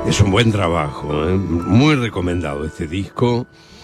Es un buen trabajo, muy recomendado este disco.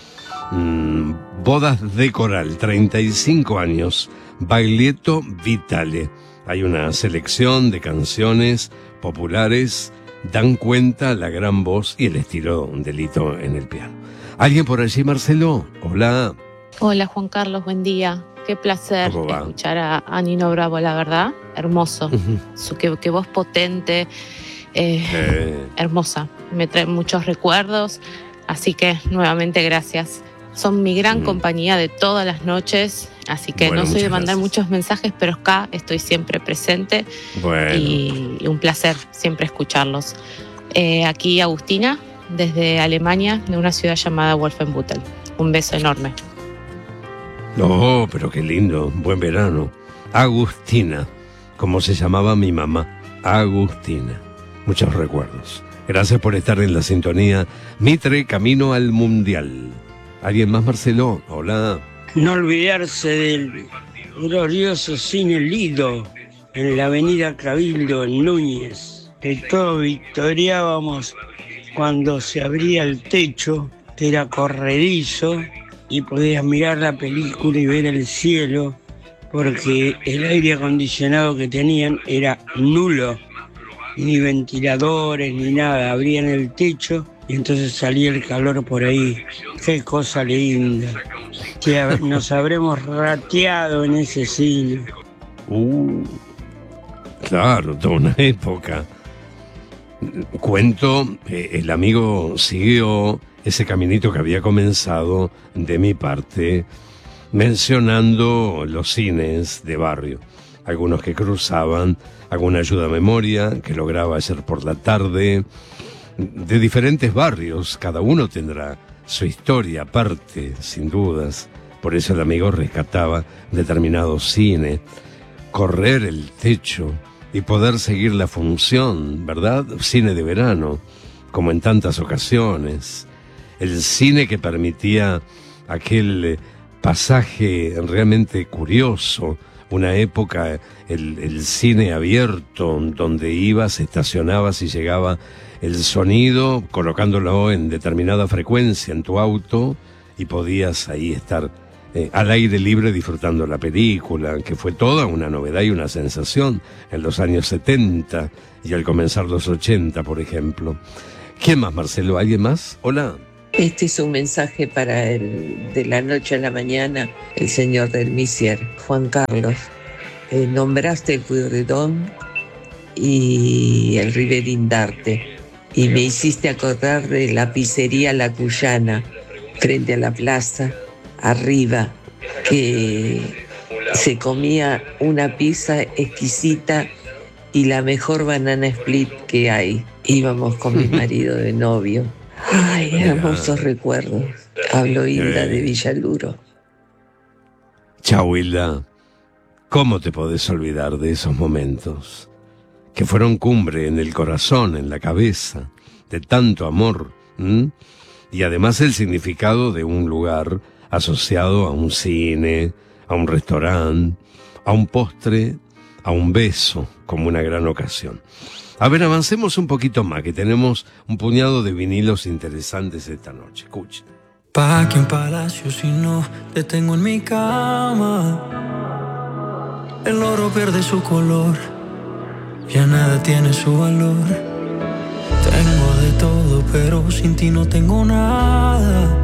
Bodas de Coral, 35 años, Baglietto Vitale. Hay una selección de canciones populares, dan cuenta la gran voz y el estilo de Lito en el piano. ¿Alguien por allí, Marcelo? Hola. Hola, Juan Carlos, buen día. Qué placer escuchar a Nino Bravo, la verdad. Hermoso. Qué voz potente, hermosa. Me trae muchos recuerdos, así que nuevamente gracias. Son mi gran compañía de todas las noches, así que no soy de mandar muchos mensajes, pero acá estoy siempre presente. Y un placer siempre escucharlos. Aquí Agustina, desde Alemania, de una ciudad llamada Wolfenbüttel. Un beso enorme. No, pero qué lindo, buen verano. Agustina, como se llamaba mi mamá, Agustina. Muchos recuerdos. Gracias por estar en la sintonía. Mitre, camino al Mundial. ¿Alguien más, Marcelo? Hola. No olvidarse del glorioso Cine Lido en la avenida Cabildo, en Núñez, que todos victoriábamos cuando se abría el techo, que era corredizo, y podías mirar la película y ver el cielo, porque el aire acondicionado que tenían era nulo, ni ventiladores ni nada, abrían el techo y entonces salía el calor por ahí. Qué cosa linda, que nos habremos rateado en ese cine. Claro, toda una época. Cuento, el amigo siguió ese caminito que había comenzado de mi parte, mencionando los cines de barrio, algunos que cruzaban, alguna ayuda a memoria que lograba ayer por la tarde, de diferentes barrios, cada uno tendrá su historia aparte, sin dudas, por eso el amigo rescataba determinado cine, correr el techo y poder seguir la función, ¿verdad? Cine de verano, como en tantas ocasiones. El cine que permitía aquel pasaje realmente curioso, una época, el cine abierto, donde ibas, estacionabas y llegaba el sonido, colocándolo en determinada frecuencia en tu auto, y podías ahí estar al aire libre disfrutando la película, que fue toda una novedad y una sensación en los años 70 y al comenzar los 80, por ejemplo. ¿Quién más, Marcelo? ¿Alguien más? Hola. Este es un mensaje para el de la noche a la mañana, el señor del Misier. Juan Carlos, nombraste el Pueyrredón y el Riverín d'Arte, y me hiciste acordar de la pizzería La Cuyana, frente a la plaza, arriba, que se comía una pizza exquisita y la mejor banana split que hay. Íbamos con mi marido de novio. Ay, hermosos recuerdos. Hablo Hilda de Villaluro. Chao, Hilda. ¿Cómo te podés olvidar de esos momentos? Que fueron cumbre en el corazón, en la cabeza, de tanto amor. Y además el significado de un lugar asociado a un cine, a un restaurante, a un postre, a un beso, como una gran ocasión. A ver, avancemos un poquito más, que tenemos un puñado de vinilos interesantes esta noche. Escuchen. ¿Pa' qué un palacio si no te tengo en mi cama? El oro pierde su color, ya nada tiene su valor. Tengo de todo, pero sin ti no tengo nada.